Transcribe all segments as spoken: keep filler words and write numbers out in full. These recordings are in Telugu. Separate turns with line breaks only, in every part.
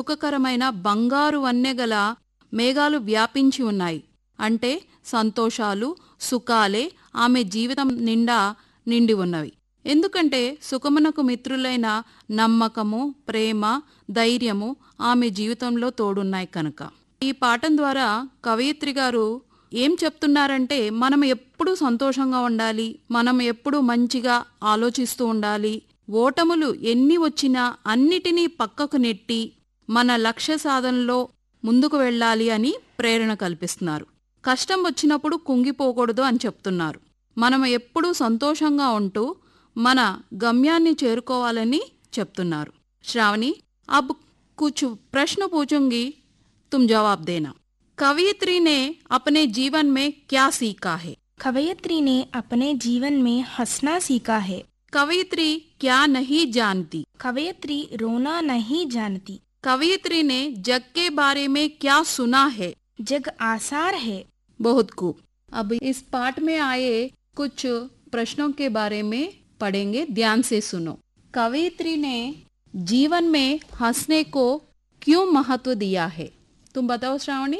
సుఖకరమైన బంగారు వన్నెగల మేఘాలు వ్యాపించి ఉన్నాయి. అంటే సంతోషాలు, సుఖాలే ఆమె జీవితం నిండా నిండి ఉన్నవి. ఎందుకంటే సుఖమునకు మిత్రులైన నమ్మకము, ప్రేమ, ధైర్యము ఆమె జీవితంలో తోడున్నాయి కనుక. ఈ పాఠం ద్వారా కవయిత్రి గారు ఏం చెప్తున్నారంటే మనం ఎప్పుడూ సంతోషంగా ఉండాలి, మనం ఎప్పుడూ మంచిగా ఆలోచిస్తూ ఉండాలి, ఓటములు ఎన్ని వచ్చినా అన్నిటినీ పక్కకు నెట్టి మన లక్ష్య సాధనలో ముందుకు వెళ్ళాలి అని ప్రేరణ కల్పిస్తున్నారు. కష్టం వచ్చినప్పుడు కుంగిపోకూడదు అని చెప్తున్నారు. మనం ఎప్పుడూ సంతోషంగా ఉంటూ మన గమ్యాన్ని చేరుకోవాలని చెప్తున్నారు. శ్రావణి, అబ్ కుछ प्रश्न पूछूंगी, तुम जवाब देना. कवयित्री ने अपने जीवन में क्या सीखा है?
कवयित्री ने अपने जीवन में हंसना सीखा है.
कवयित्री क्या नहीं जानती?
कवयित्री रोना नहीं जानती.
कवयित्री ने जग के बारे में क्या सुना है?
जग आसार है.
बहुत खूब. अब इस पाठ में आए कुछ प्रश्नों के बारे में पढ़ेंगे, ध्यान से सुनो. कवयित्री ने जीवन में हंसने को क्यों महत्व दिया है? तुम बताओ श्रावणी.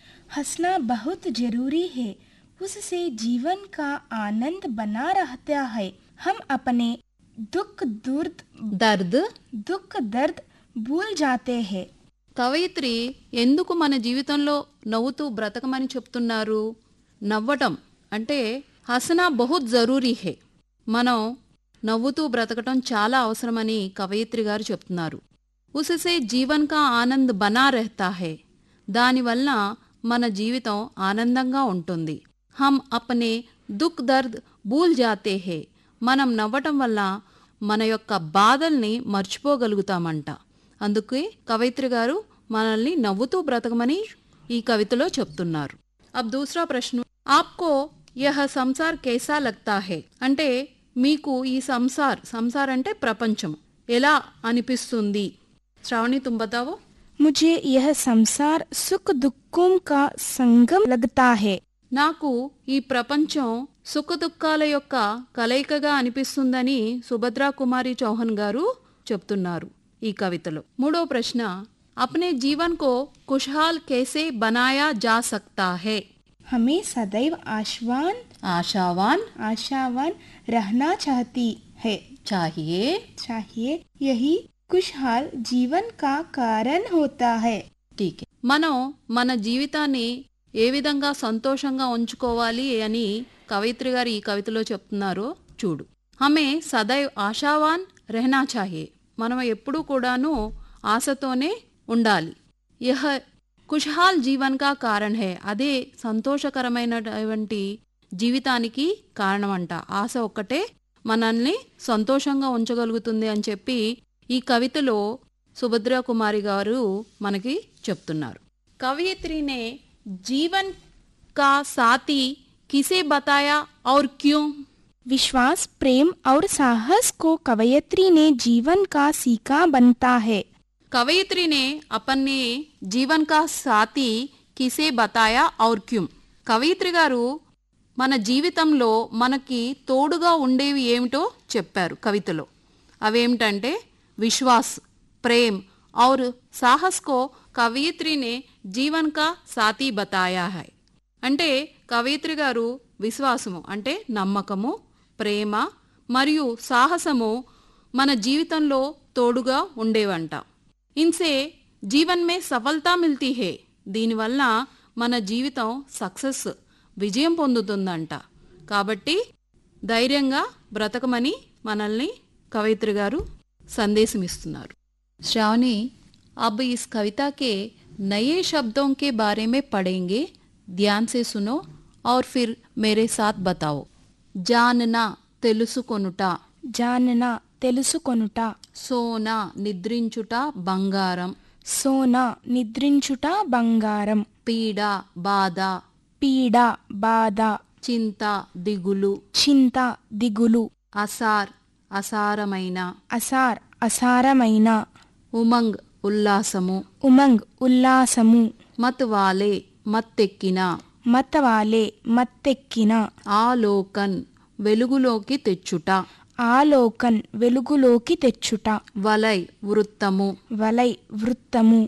हंसना बहुत जरूरी है, उससे जीवन का आनंद बना रहता है. हम अपने दुख दुर्द
दर्द
दुख दर्द भूल जाते हैं.
కవయిత్రి ఎందుకు మన జీవితంలో నవ్వుతూ బ్రతకమని చెప్తున్నారు? నవ్వటం అంటే హసనా బహుత్ జరూరీ హే, మనం నవ్వుతూ బ్రతకటం చాలా అవసరమని కవయిత్రి గారు చెప్తున్నారు. ఉససే జీవన్ కా ఆనంద్ బనా రెహతా హే, దానివల్ల మన జీవితం ఆనందంగా ఉంటుంది. హమ్ అప్నే దుఃఖ్ దర్ద్ భూల్ జాతే హే, మనం నవ్వటం వల్ల మన యొక్క బాధల్ని మర్చిపోగలుగుతామంట. అందుకే కవయిత్రి గారు మనల్ని నవ్వుతూ బ్రతకమని ఈ కవితలో చెప్తున్నారు. అబ్ దూసరా ప్రశ్న, ఆప్కో యహ సంసార్ కేసా లగ్తా హే, అంటే మీకు ఈ సంసార్ సంసార్ అంటే ప్రపంచం ఎలా అనిపిస్తుంది? శ్రావణి, तुम बताओ.
मुझे यह संसार सुख दुखों का संगम लगता है.
నాకు ఈ ప్రపంచం సుఖ దుఃఖాల యొక్క కలయికగా అనిపిస్తుందని సుభద్రా కుమారి చౌహాన్ గారు చెప్తున్నారు ఈ కవితలో. మూడో ప్రశ్న, అప్నే జీవన్ కో ఖుషహాల్ కేసే బనాయా జా సక్తా హే?
हमें सदैव आशावान
ఆశావాన్
आशावान रहना चाहती है
చాహియే
चाहिए. यही खुशहाल जीवन का कारण होता है.
ఠీకే. మనం మన జీవితాన్ని ఏ విధంగా సంతోషంగా ఉంచుకోవాలి అని కవయిత్రి గారు ఈ కవితలో చెప్తున్నారో చూడు. హమే సదైవ్ ఆశావాన్ రెహనా చాహియే, మనం ఎప్పుడూ కూడాను ఆశతోనే ఉండాలి. యహ ఖుషహాల్ జీవన్ కా కారణ్ హే, అదే సంతోషకరమైనటువంటి జీవితానికి కారణమంట. ఆశ ఒక్కటే మనల్ని సంతోషంగా ఉంచగలుగుతుంది అని చెప్పి ఈ కవితలో సుభద్రా కుమారి గారు మనకి చెప్తున్నారు. కవయిత్రినే జీవన్ కా సాథీ కిసే బతాయా ఔర్ క్యూం?
विश्वास, प्रेम और साहस को कवयित्री ने जीवन का सीखा बनता है.
कवयित्री ने अपने जीवन का साथी किसे बताया और क्यों? కవయిత్రి గారు మన జీవితంలో మనకి తోడుగా ఉండేవి ఏమిటో చెప్పారు కవితలో. అవేమిటంటే విశ్వాస్, ప్రేమ్ और साहस को కవయిత్రి ने జీవన్ కా సాథీ బతాయా హై. అంటే కవయిత్రి గారు విశ్వాసము అంటే నమ్మకము, ప్రేమ మరియు సాహసము మన జీవితంలో తోడుగా ఉండేవంట. ఇన్సే జీవన్ మే సఫలతా మిల్తీ హే, దీనివల్ల మన జీవితం సక్సెస్ విజయం పొందుతుందంట. కాబట్టి ధైర్యంగా బ్రతకమని మనల్ని కవయిత్రి గారు సందేశం ఇస్తున్నారు. श्रावणी, अब इस कविता के नए शब्दों के बारे में पढ़ेंगे, ध्यान से सुनो और फिर मेरे साथ बताओ. जानना తెలుసుకొనుట,
जानना తెలుసుకొనుట.
సోనా నిద్రించుట బంగారం,
సోనా నిద్రించుట బంగారం.
పీడ బాధ,
పీడ బాధ.
చింత దిగులు,
చింత దిగులు.
అసార్ అసారమైన,
అసార్ అసారమైన.
ఉమంగ్ ఉల్లాసము,
ఉమంగ్ ఉల్లాసము.
మత్వాలే మత్తెక్కిన,
మతవాలే మత్తెక్కిన.
ఆలోకన్ వెలుగులోకి తెచ్చుట,
ఆలోకన్ వెలుగులోకి తెచ్చుట.
వలై వృత్తము,
వలై వృత్తము.